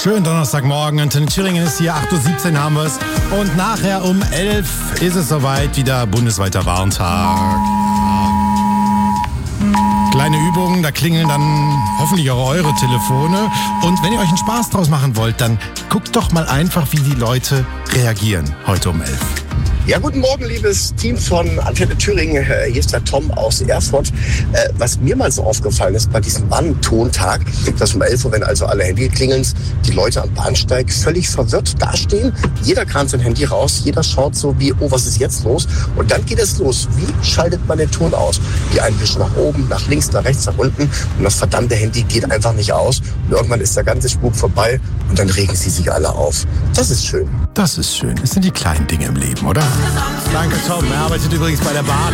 Schönen Donnerstagmorgen. Antenne Thüringen ist hier. 8.17 Uhr haben wir es. Und nachher um 11 ist es soweit. Wieder bundesweiter Warntag. Kleine Übungen, da klingeln dann hoffentlich auch eure Telefone. Und wenn ihr euch einen Spaß draus machen wollt, dann guckt doch mal einfach, wie die Leute reagieren heute um 11. Ja, guten Morgen, liebes Team von Antenne Thüringen. Hier ist der Tom aus Erfurt. Was mir mal so aufgefallen ist bei diesem Warntontag, dass um 11 Uhr, wenn also alle Handy klingeln, die Leute am Bahnsteig völlig verwirrt dastehen. Jeder kramt sein Handy raus, jeder schaut so wie, oh, was ist jetzt los? Und dann geht es los. Wie schaltet man den Ton aus? Die einen wischen nach oben, nach links, nach rechts, nach unten. Und das verdammte Handy geht einfach nicht aus. Und irgendwann ist der ganze Spuk vorbei und dann regen sie sich alle auf. Das ist schön. Das ist schön. Es sind die kleinen Dinge im Leben, oder? Danke, Tom. Er arbeitet übrigens bei der Bahn.